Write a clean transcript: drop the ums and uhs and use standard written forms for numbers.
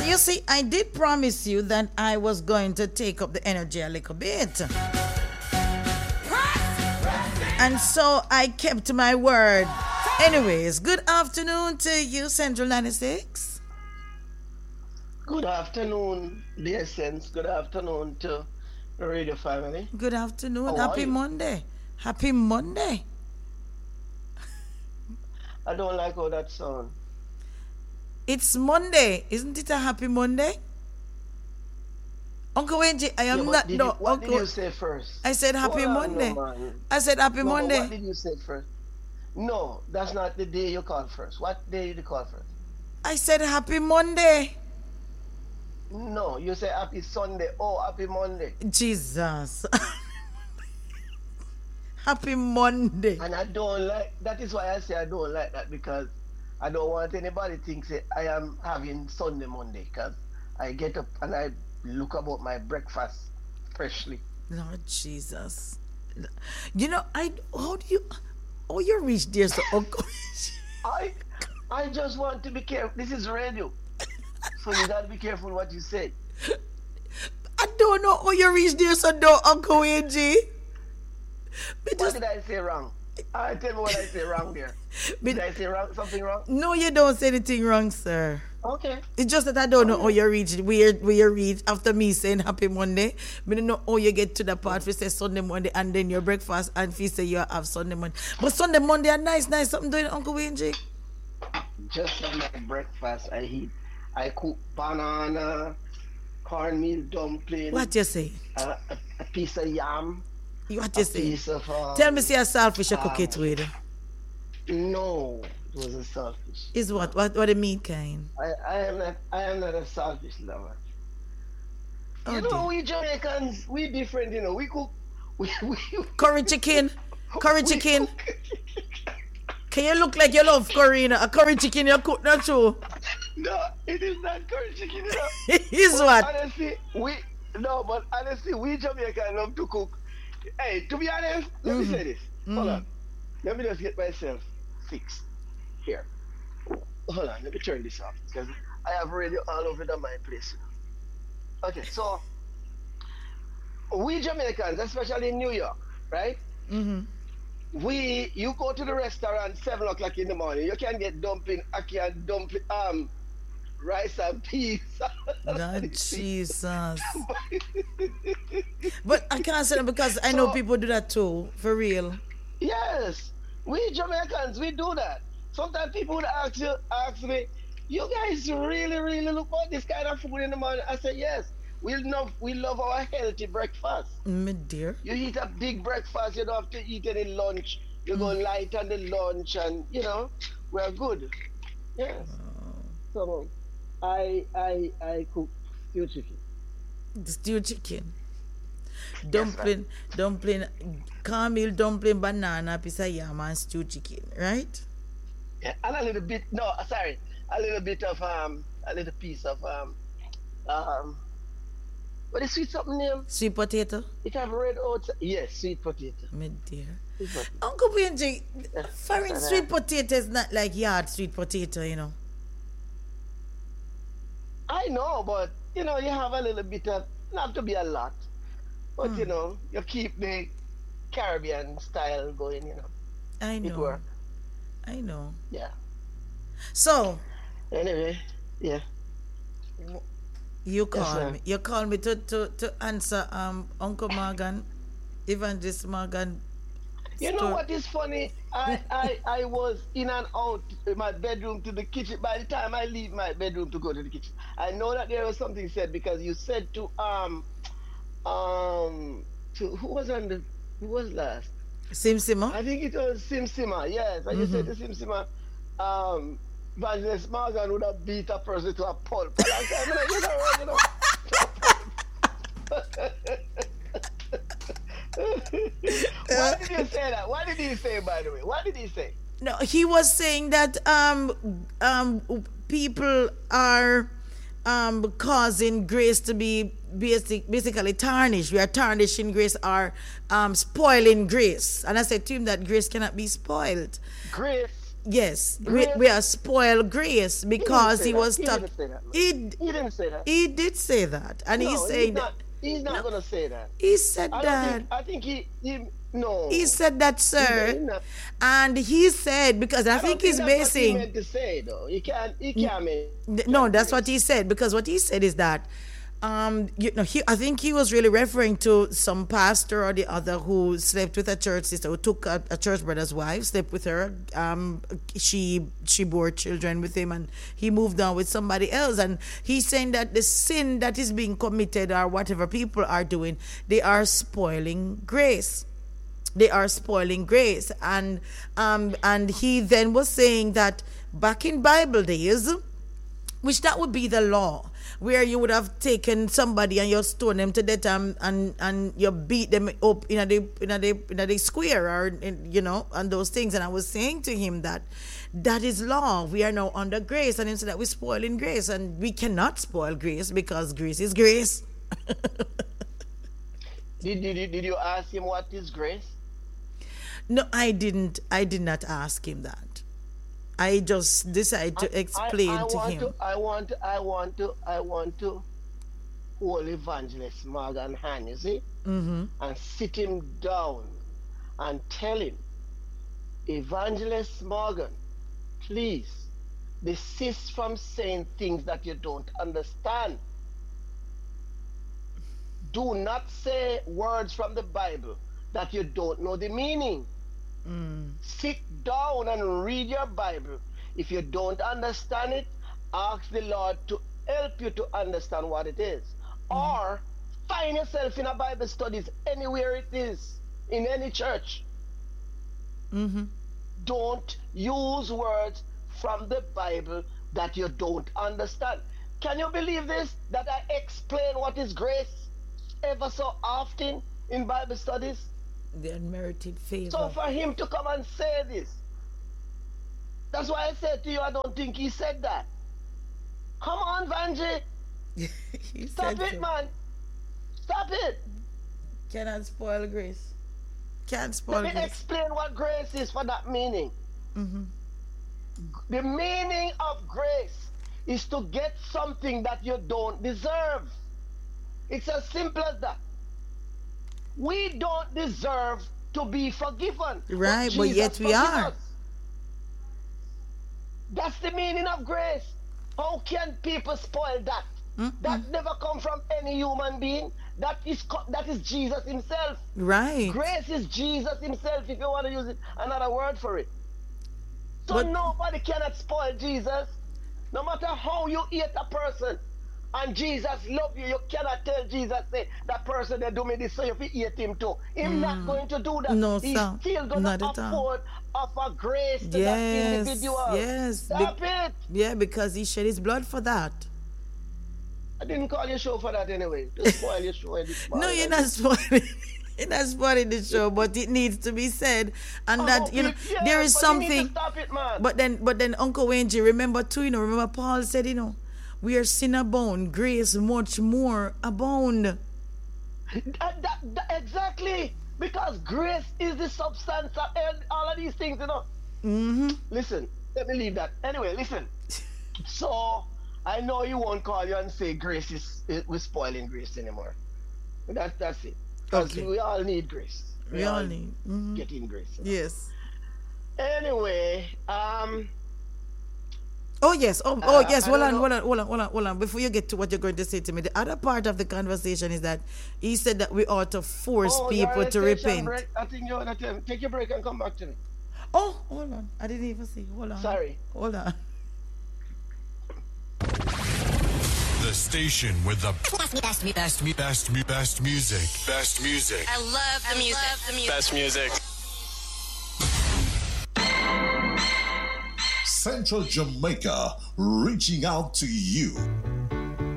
you see, I did promise you that I was going to take up the energy a little bit. And so I kept my word. Anyways, good afternoon to you, Central 96. Good afternoon, dear Sense. Good afternoon to the radio family. Good afternoon. How are Happy you? Monday. Happy Monday. I don't like how that sounds. It's Monday. Isn't it a happy Monday? Uncle Wenji, I am not. No, what Uncle. did you say first? I said happy Hold on, Monday. no, man. I said happy No, but Monday. what did you say first? No, that's not the day you call first. What day did you call first? I said happy Monday. No, you say happy Sunday. Oh, happy Monday. Jesus. Happy Monday. And I don't like, that is why I say I don't like that, because I don't want anybody to think say I am having Sunday Monday, because I get up and I look about my breakfast freshly. Lord Jesus. You know, how you reach there, so Uncle? I just want to be careful. This is radio. So you gotta be careful what you say. I don't know how you reach there, so no, Uncle Wenji. What did I say wrong? Tell me what I say wrong there. Did I say something wrong? No, you don't say anything wrong, sir. Okay. It's just that I don't know how you reach where you reach after me saying happy Monday. I don't know how you get to the part where say Sunday Monday and then your breakfast and you say you have Sunday Monday. But Sunday Monday are nice. Something doing, Uncle Wenji? Just for my breakfast, I cook banana, cornmeal dumpling. What you say? A piece of yam. What you say? Piece of, tell me, see a saltfish you cook it with. No, it was a saltfish. Is what? What the meat kind? I am not a saltfish lover. Oh, you know, dear. we Jamaicans, we different, you know. We cook Curry chicken. Curry chicken. Can you look like you love curry? A curry chicken you cook, not true? No, it is not curry chicken, you know. It is what? Honestly, we Jamaicans love to cook. Hey, to be honest, let me say this. Hold on. Let me just get myself fixed here. Hold on, let me turn this off because I have radio all over my place. Okay, so we Jamaicans, especially in New York, right? Mm-hmm. You go to the restaurant 7 o'clock in the morning, you can get dumpling, rice and peas. Lord Jesus. But I can't say that because I know people do that too, for real. Yes, we Jamaicans, we do that. Sometimes people would ask me, you guys really, really look for this kind of food in the morning? I say, yes, we love our healthy breakfast. My dear. You eat a big breakfast, you don't have to eat any lunch. You go light on the lunch and, you know, we're good. Yes. So, I cook stewed chicken. Stewed chicken. Dumpling, cornmeal dumpling, banana, piece of yam and stewed chicken, right? Yeah, and a little bit of a little piece of what is sweet something name? Sweet potato. It have red oats. Yes, sweet potato. My dear. Sweet potato. Uncle Benji, foreign sweet potato is not like yard sweet potato, you know. I know, but you know, you have a little bit of, not to be a lot, but you know, you keep the Caribbean style going, you know. I know. It work. I know. Yeah. So, anyway, yeah. You call me. You call me to answer Uncle Morgan, Evangelist Morgan. You know what is funny? I was in and out in my bedroom to the kitchen. By the time I leave my bedroom to go to the kitchen, I know that there was something said because you said to who was last? Sim Simma? I think it was Sim Simma, yes. And you said to Sim Simma, Evangelist Morgan would have beat a person to a pulp. Why did you say that? What did he say, by the way? What did he say? No, he was saying that people are causing grace to be basically tarnished. We are tarnishing grace or spoiling grace. And I said to him that grace cannot be spoiled. Grace Yes, Grace? we are spoiled grace because he was He stuck. didn't say that. Man. He He didn't say that. he did say that, and he's No, saying that. He's not No, gonna say that. he said I don't that. think. I think he no. He said that, He sir. not- And he said, because I I think don't he's think that's what he basing. meant to say though. He can't. He can't mean. No, that's what he said. Because what he said is that, I think he was really referring to some pastor or the other who slept with a church sister, who took a church brother's wife, slept with her. She bore children with him, and he moved on with somebody else. And he's saying that the sin that is being committed, or whatever people are doing, they are spoiling grace. They are spoiling grace. And he then was saying that back in Bible days, which that would be the law, where you would have taken somebody and you stone them to death, and you beat them up in a square, or and those things. And I was saying to him that is law. We are now under grace, and instead that we're spoiling grace, and we cannot spoil grace because grace is grace. Did you ask him what is grace? No, I didn't. I did not ask him that. I just decided to explain to him. I want to hold Evangelist Morgan hand, you see, and sit him down and tell him, Evangelist Morgan, please desist from saying things that you don't understand. Do not say words from the Bible that you don't know the meaning. Sit down and read your Bible. If you don't understand it, ask the Lord to help you to understand what it is. Or find yourself in a Bible studies anywhere it is, in any church. Don't use words from the Bible that you don't understand. Can you believe this? That I explain what is grace ever so often in Bible studies? The unmerited favor. So for him to come and say this, that's why I said to you, I don't think he said that. Come on, Vanjie. Stop it, man. Stop it. Cannot spoil grace. Can't spoil Let me grace. explain what grace is for that meaning. The meaning of grace is to get something that you don't deserve. It's as simple as that. We don't deserve to be forgiven. Right, but Jesus yet we forgive are. us. That's the meaning of grace. How can people spoil that? That never come from any human being. That is Jesus himself. Right. Grace is Jesus himself, if you want to use another word for it. So But- nobody cannot spoil Jesus. No matter how you hate a person, and Jesus love you, you cannot tell Jesus, say, that person that do me this, so you hate him too. He's not going to do that. No, He's sir. still going Not to at all. afford offer grace to that Yes. individual. Yes. Stop it. Yeah, because he shed his blood for that. I didn't call your show for that anyway. To spoil your show. No, you're not spoiling. You're not spoiling the show, but it needs to be said, and that there is but you need to something. stop it, man. But then, Uncle Wayne G, remember too. Remember Paul said, we are sin abound, grace much more abound. Exactly, because grace is the substance of all of these things, Listen, let me leave that. Anyway, listen. So I know you won't call you and say grace we're spoiling grace anymore. That's it. Because Okay. we all need grace. We all need. getting grace. Yes. Anyway, Oh yes. Yes. I Hold don't on. Before you get to what you're going to say to me, the other part of the conversation is that he said that we ought to force you're people on a to station repent. break. I think you're on a time. Take your break and come back to me. Oh, hold on. I didn't even see. Hold on. Sorry. Hold on. The station with the best music. Best music. I love the music. Best music. Central Jamaica, reaching out to you.